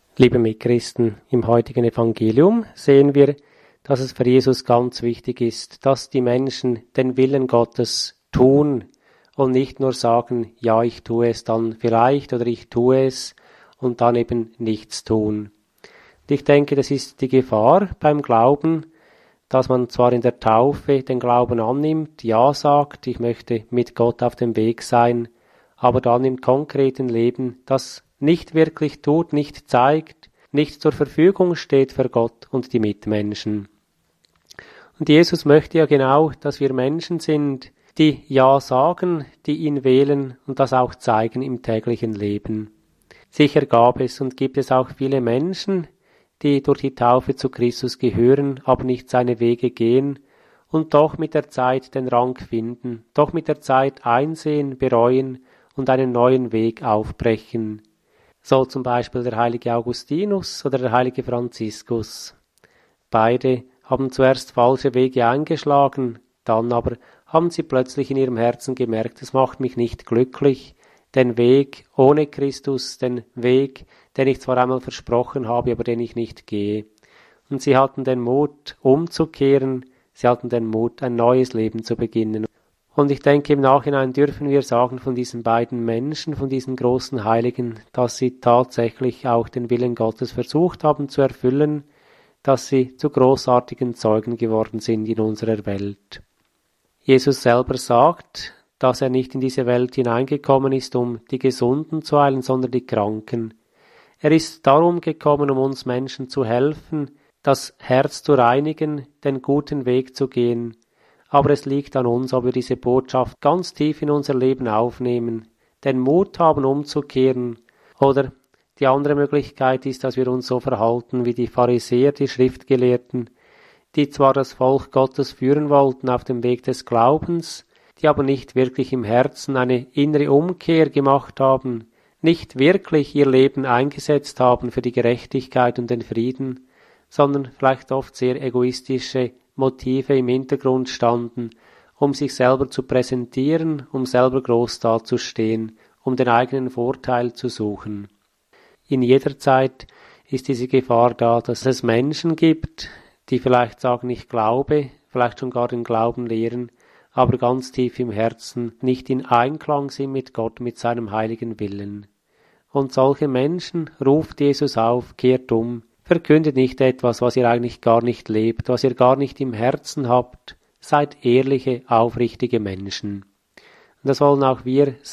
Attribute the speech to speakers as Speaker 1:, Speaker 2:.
Speaker 1: Liebe Mitchristen, im heutigen Evangelium sehen wir, dass es für Jesus ganz wichtig ist, dass die Menschen den Willen Gottes tun und nicht nur sagen, ja, ich tue es dann vielleicht oder ich tue es und dann eben nichts tun. Und ich denke, das ist die Gefahr beim Glauben, dass man zwar in der Taufe den Glauben annimmt, ja sagt, ich möchte mit Gott auf dem Weg sein, aber dann im konkreten Leben das nicht wirklich tut, nicht zeigt, nicht zur Verfügung steht für Gott und die Mitmenschen. Und Jesus möchte ja genau, dass wir Menschen sind, die Ja sagen, die ihn wählen und das auch zeigen im täglichen Leben. Sicher gab es und gibt es auch viele Menschen, die durch die Taufe zu Christus gehören, aber nicht seine Wege gehen und doch mit der Zeit den Rang finden, doch mit der Zeit einsehen, bereuen und einen neuen Weg aufbrechen. So zum Beispiel der heilige Augustinus oder der heilige Franziskus. Beide haben zuerst falsche Wege eingeschlagen, dann aber haben sie plötzlich in ihrem Herzen gemerkt, es macht mich nicht glücklich, den Weg ohne Christus, den Weg, den ich zwar einmal versprochen habe, aber den ich nicht gehe. Und sie hatten den Mut, umzukehren, sie hatten den Mut, ein neues Leben zu beginnen. Und ich denke, im Nachhinein dürfen wir sagen von diesen beiden Menschen, von diesen großen Heiligen, dass sie tatsächlich auch den Willen Gottes versucht haben zu erfüllen, dass sie zu großartigen Zeugen geworden sind in unserer Welt. Jesus selber sagt, dass er nicht in diese Welt hineingekommen ist, um die Gesunden zu heilen, sondern die Kranken. Er ist darum gekommen, um uns Menschen zu helfen, das Herz zu reinigen, den guten Weg zu gehen. Aber es liegt an uns, ob wir diese Botschaft ganz tief in unser Leben aufnehmen, den Mut haben, umzukehren. Oder die andere Möglichkeit ist, dass wir uns so verhalten wie die Pharisäer, die Schriftgelehrten, die zwar das Volk Gottes führen wollten auf dem Weg des Glaubens, die aber nicht wirklich im Herzen eine innere Umkehr gemacht haben, nicht wirklich ihr Leben eingesetzt haben für die Gerechtigkeit und den Frieden, sondern vielleicht oft sehr egoistische Motive im Hintergrund standen, um sich selber zu präsentieren, um selber groß dazustehen, um den eigenen Vorteil zu suchen. In jeder Zeit ist diese Gefahr da, dass es Menschen gibt, die vielleicht sagen, ich glaube, vielleicht schon gar den Glauben lehren, aber ganz tief im Herzen nicht in Einklang sind mit Gott, mit seinem heiligen Willen. Und solche Menschen ruft Jesus auf, kehrt um, verkündet nicht etwas, was ihr eigentlich gar nicht lebt, was ihr gar nicht im Herzen habt. Seid ehrliche, aufrichtige Menschen. Und das wollen auch wir